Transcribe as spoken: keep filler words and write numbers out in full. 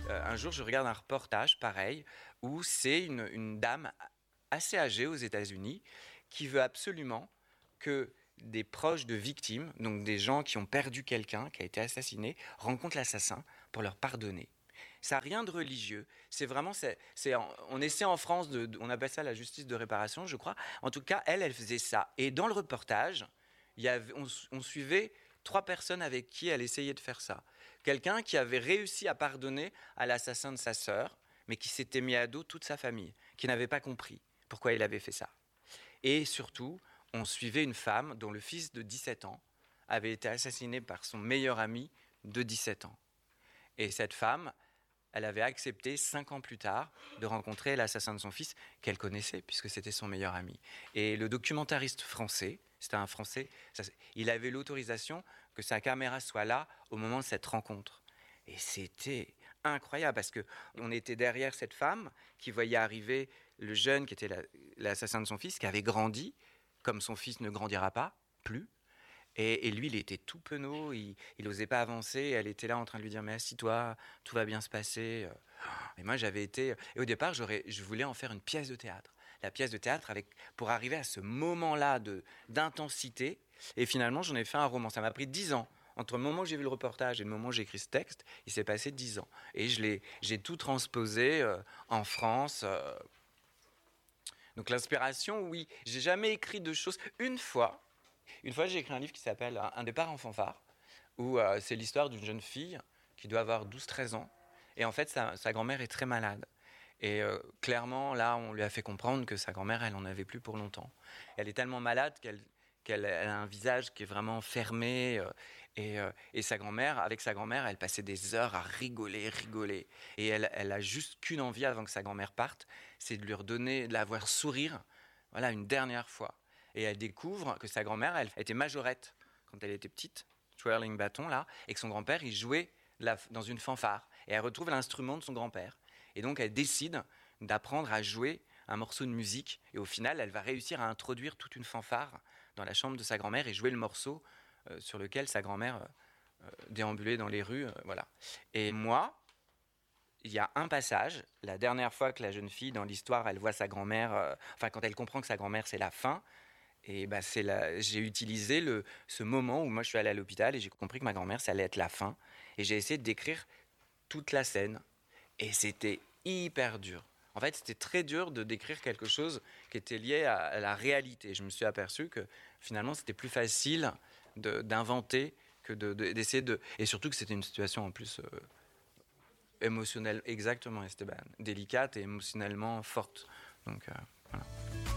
Euh, un jour, je regarde un reportage pareil où c'est une, une dame assez âgée aux États-Unis qui veut absolument que des proches de victimes, donc des gens qui ont perdu quelqu'un, qui a été assassiné, rencontrent l'assassin pour leur pardonner. Ça n'a rien de religieux. C'est vraiment, c'est, c'est, on essaie en France, de, de- on appelle ça la justice de réparation, je crois. En tout cas, elle, elle faisait ça. Et dans le reportage, il y avait, on, on suivait trois personnes avec qui elle essayait de faire ça. Quelqu'un qui avait réussi à pardonner à l'assassin de sa sœur, mais qui s'était mis à dos toute sa famille, qui n'avait pas compris pourquoi il avait fait ça. Et surtout, on suivait une femme dont le fils de dix-sept ans avait été assassiné par son meilleur ami de dix-sept ans. Et cette femme, elle avait accepté, cinq ans plus tard, de rencontrer l'assassin de son fils, qu'elle connaissait, puisque c'était son meilleur ami. Et le documentariste français, c'était un Français, ça, il avait l'autorisation que sa caméra soit là au moment de cette rencontre. Et c'était incroyable, parce qu'on était derrière cette femme qui voyait arriver le jeune qui était la, l'assassin de son fils, qui avait grandi, comme son fils ne grandira pas, plus. Et, et lui, il était tout penaud, il n'osait pas avancer. Elle était là en train de lui dire mais assis-toi, tout va bien se passer. Et moi, j'avais été. Et au départ, j'aurais, je voulais en faire une pièce de théâtre. La pièce de théâtre avec, pour arriver à ce moment-là de, d'intensité. Et finalement, j'en ai fait un roman. Ça m'a pris dix ans. Entre le moment où j'ai vu le reportage et le moment où j'ai écrit ce texte, il s'est passé dix ans. Et je l'ai, j'ai tout transposé euh, en France. Euh. Donc l'inspiration, oui. J'ai jamais écrit de choses. Une fois, une fois, j'ai écrit un livre qui s'appelle Un départ en fanfare, où euh, c'est l'histoire d'une jeune fille qui doit avoir douze treize ans. Et en fait, sa, sa grand-mère est très malade. Et euh, clairement, là, on lui a fait comprendre que sa grand-mère, elle n'en avait plus pour longtemps. Elle est tellement malade qu'elle, qu'elle elle a un visage qui est vraiment fermé. Euh, et, euh, et sa grand-mère, avec sa grand-mère, elle passait des heures à rigoler, rigoler. Et elle, elle a juste qu'une envie avant que sa grand-mère parte, c'est de lui redonner, de la voir sourire, voilà, une dernière fois. Et elle découvre que sa grand-mère, elle était majorette quand elle était petite, twirling bâton là, et que son grand-père, il jouait la, dans une fanfare. Et elle retrouve l'instrument de son grand-père. Et donc elle décide d'apprendre à jouer un morceau de musique. Et au final, elle va réussir à introduire toute une fanfare dans la chambre de sa grand-mère et jouer le morceau euh, sur lequel sa grand-mère euh, euh, déambulait dans les rues. Euh, voilà. Et moi, il y a un passage, la dernière fois que la jeune fille dans l'histoire, elle voit sa grand-mère, euh, enfin quand elle comprend que sa grand-mère c'est la fin, et bah c'est la, j'ai utilisé le, ce moment où moi je suis allé à l'hôpital et j'ai compris que ma grand-mère ça allait être la fin, et j'ai essayé de décrire toute la scène, et c'était hyper dur. En fait, c'était très dur de décrire quelque chose qui était lié à, à la réalité. Je me suis aperçu que finalement c'était plus facile de, d'inventer que de, de, d'essayer de, et surtout que c'était une situation en plus euh, émotionnelle, exactement Esteban, délicate et émotionnellement forte. Donc euh, voilà.